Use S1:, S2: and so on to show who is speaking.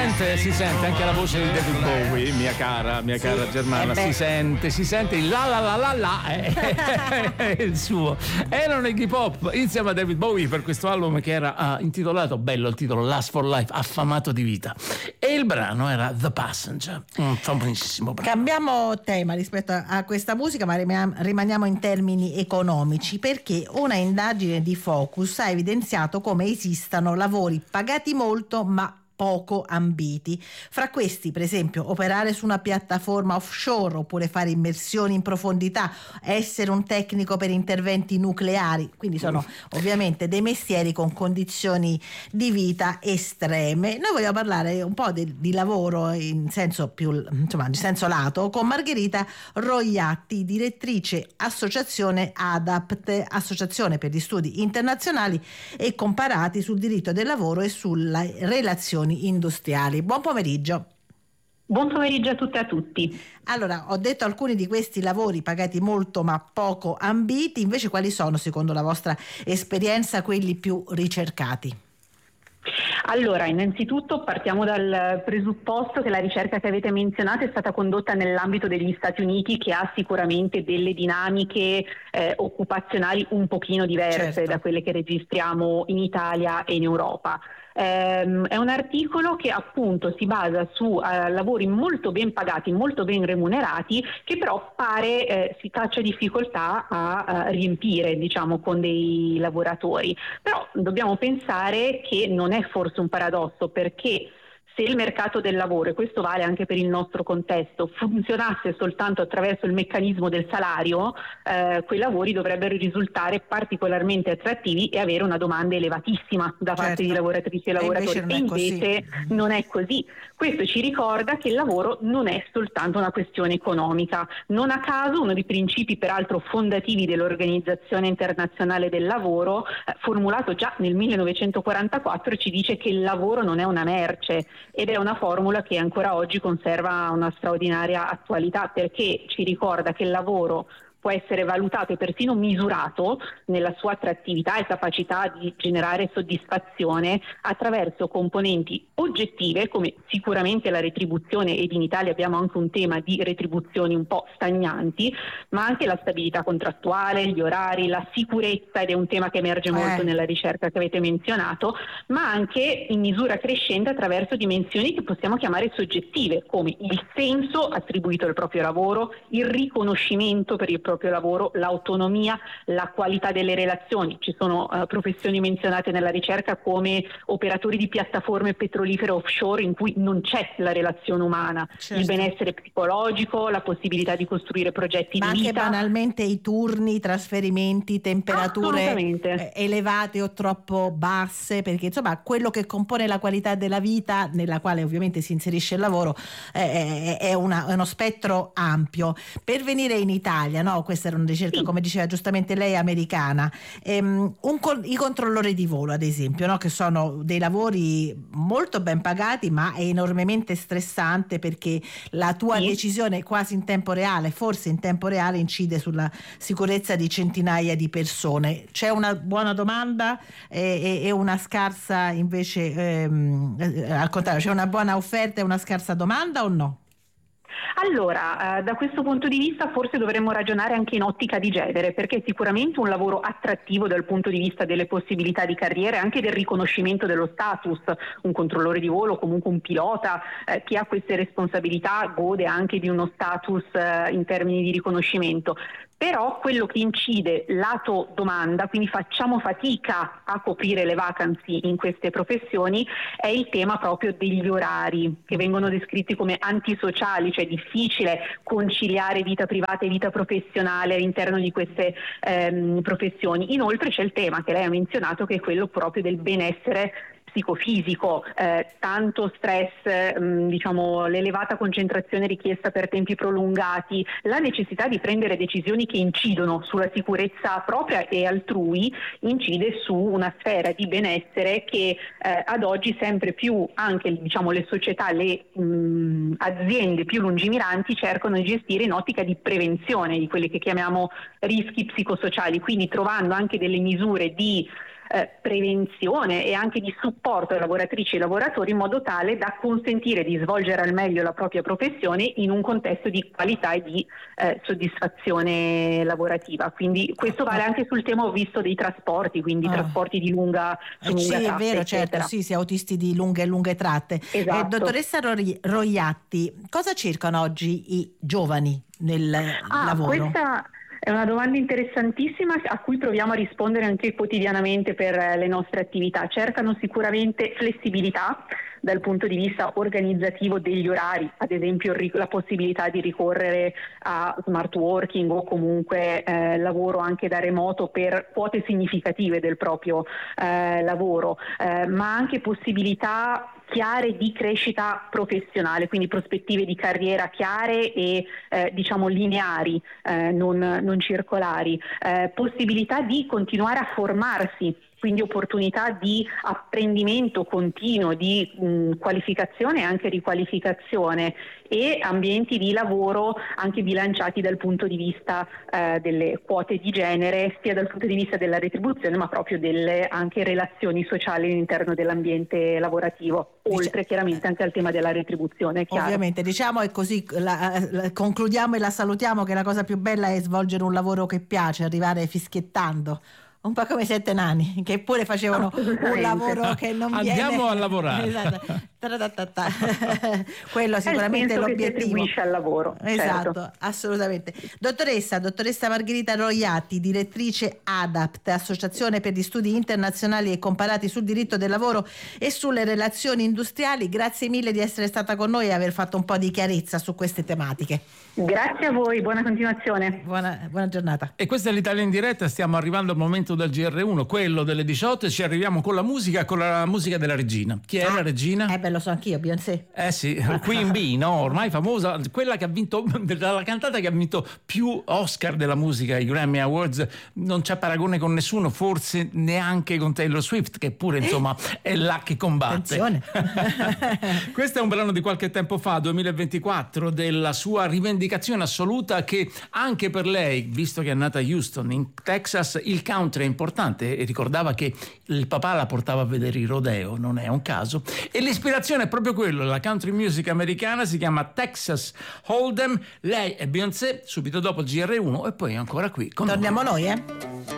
S1: sente anche la voce di David Bowie, mia cara Germana, si sente il la è il suo. Erano Iggy Pop insieme a David Bowie per questo album che era intitolato, bello il titolo, Last for Life, affamato di vita, e il brano era The Passenger, un famosissimo brano.
S2: Cambiamo tema rispetto a questa musica, ma rimaniamo in termini economici, perché una indagine di Focus ha evidenziato come esistano lavori pagati molto ma poco ambiti. Fra questi, per esempio, operare su una piattaforma offshore, oppure fare immersioni in profondità, essere un tecnico per interventi nucleari. Quindi sono ovviamente dei mestieri con condizioni di vita estreme. Noi vogliamo parlare un po' di lavoro in senso più, insomma, in senso lato, con Margherita Roiatti, direttrice associazione ADAPT, Associazione per gli Studi Internazionali e Comparati sul diritto del lavoro e sulle relazioni industriali. Buon pomeriggio.
S3: Buon pomeriggio a tutte e a tutti.
S2: Allora, ho detto alcuni di questi lavori pagati molto ma poco ambiti, invece quali sono secondo la vostra esperienza quelli più ricercati?
S3: Allora, innanzitutto partiamo dal presupposto che la ricerca che avete menzionato è stata condotta nell'ambito degli Stati Uniti, che ha sicuramente delle dinamiche occupazionali un pochino diverse da quelle che registriamo in Italia e in Europa. È un articolo che appunto si basa su lavori molto ben pagati, molto ben remunerati, che però pare si faccia difficoltà a riempire, diciamo, con dei lavoratori. Però dobbiamo pensare che non è forse un paradosso, perché se il mercato del lavoro, e questo vale anche per il nostro contesto, funzionasse soltanto attraverso il meccanismo del salario, quei lavori dovrebbero risultare particolarmente attrattivi e avere una domanda elevatissima da parte di lavoratrici e lavoratori. E invece non è così. Questo ci ricorda che il lavoro non è soltanto una questione economica. Non a caso uno dei principi peraltro fondativi dell'Organizzazione Internazionale del Lavoro, formulato già nel 1944, ci dice che il lavoro non è una merce. Ed è una formula che ancora oggi conserva una straordinaria attualità, perché ci ricorda che il lavoro può essere valutato e persino misurato nella sua attrattività e capacità di generare soddisfazione attraverso componenti oggettive, come sicuramente la retribuzione, ed in Italia abbiamo anche un tema di retribuzioni un po' stagnanti, ma anche la stabilità contrattuale, gli orari, la sicurezza, ed è un tema che emerge molto nella ricerca che avete menzionato, ma anche in misura crescente attraverso dimensioni che possiamo chiamare soggettive, come il senso attribuito al proprio lavoro, il riconoscimento per il proprio lavoro, l'autonomia, la qualità delle relazioni. Ci sono professioni menzionate nella ricerca come operatori di piattaforme petrolifere offshore, in cui non c'è la relazione umana, il benessere psicologico, la possibilità di costruire progetti di vita. Ma
S2: anche banalmente i turni, i trasferimenti, temperature elevate o troppo basse, perché insomma quello che compone la qualità della vita, nella quale ovviamente si inserisce il lavoro, è uno spettro ampio. Per venire in Italia, no? Questa era una ricerca, come diceva giustamente lei, americana. I controllori di volo, ad esempio, no? Che sono dei lavori molto ben pagati, ma è enormemente stressante, perché la tua decisione quasi in tempo reale, forse in tempo reale, incide sulla sicurezza di centinaia di persone. C'è una buona domanda e una scarsa invece, al contrario, c'è una buona offerta e una scarsa domanda, o no?
S3: Allora, da questo punto di vista forse dovremmo ragionare anche in ottica di genere, perché è sicuramente un lavoro attrattivo dal punto di vista delle possibilità di carriera e anche del riconoscimento dello status. Un controllore di volo, comunque un pilota che ha queste responsabilità, gode anche di uno status in termini di riconoscimento. Però quello che incide lato domanda, quindi facciamo fatica a coprire le vacancy in queste professioni, è il tema proprio degli orari, che vengono descritti come antisociali, cioè difficile conciliare vita privata e vita professionale all'interno di queste professioni. Inoltre c'è il tema che lei ha menzionato, che è quello proprio del benessere psicofisico, tanto stress, diciamo l'elevata concentrazione richiesta per tempi prolungati, la necessità di prendere decisioni che incidono sulla sicurezza propria e altrui, incide su una sfera di benessere che ad oggi sempre più anche, diciamo, le società, le aziende più lungimiranti cercano di gestire in ottica di prevenzione di quelli che chiamiamo rischi psicosociali, quindi trovando anche delle misure di prevenzione e anche di supporto ai lavoratrici e ai lavoratori, in modo tale da consentire di svolgere al meglio la propria professione in un contesto di qualità e di soddisfazione lavorativa. Quindi questo vale anche sul tema, ho visto, dei trasporti, quindi trasporti di lunga tratta,
S2: sì, è vero,
S3: eccetera.
S2: certo, sì, autisti di lunghe tratte.
S3: Esatto.
S2: Dottoressa Roiatti, cosa cercano oggi i giovani nel lavoro?
S3: Questa è una domanda interessantissima a cui proviamo a rispondere anche quotidianamente per le nostre attività. Cercano sicuramente flessibilità dal punto di vista organizzativo degli orari, ad esempio la possibilità di ricorrere a smart working o comunque lavoro anche da remoto per quote significative del proprio lavoro, ma anche possibilità chiare di crescita professionale, quindi prospettive di carriera chiare e diciamo lineari, non circolari, possibilità di continuare a formarsi, quindi opportunità di apprendimento continuo, di qualificazione e anche riqualificazione, e ambienti di lavoro anche bilanciati dal punto di vista delle quote di genere, sia dal punto di vista della retribuzione ma proprio delle anche relazioni sociali all'interno dell'ambiente lavorativo, oltre chiaramente anche al tema della retribuzione, chiaro.
S2: Ovviamente, diciamo, e così concludiamo e la salutiamo, che la cosa più bella è svolgere un lavoro che piace, arrivare fischiettando. Un po' come i 7 nani, che pure facevano un lavoro che non viene.
S1: Andiamo a lavorare.
S2: Esatto. Quello sicuramente è l'obiettivo.
S3: Che contribuisce al lavoro.
S2: Esatto,
S3: certo.
S2: Assolutamente. Dottoressa Margherita Roiatti, direttrice ADAPT, Associazione per gli Studi Internazionali e Comparati sul Diritto del Lavoro e sulle Relazioni Industriali, grazie mille di essere stata con noi e aver fatto un po' di chiarezza su queste tematiche.
S3: Grazie a voi, buona continuazione.
S2: Buona giornata.
S1: E questa è l'Italia in diretta, stiamo arrivando al momento del GR1, quello delle 18, e ci arriviamo con la musica della regina. Chi è la regina?
S2: Lo so anch'io, Beyoncé.
S1: Sì, Queen Bee, no? Ormai famosa, quella che ha vinto, la cantata che ha vinto più Oscar della musica ai Grammy Awards, non c'è paragone con nessuno, forse neanche con Taylor Swift, che pure insomma è là che combatte.
S2: Attenzione.
S1: Questo è un brano di qualche tempo fa, 2024, della sua rivendicazione assoluta, che anche per lei, visto che è nata a Houston in Texas, il country è importante, e ricordava che il papà la portava a vedere il rodeo, non è un caso, e l'ispirazione è proprio quello, la country music americana, si chiama Texas Hold'em. Lei è Beyoncé, subito dopo il GR1 e poi ancora qui con
S2: torniamo noi.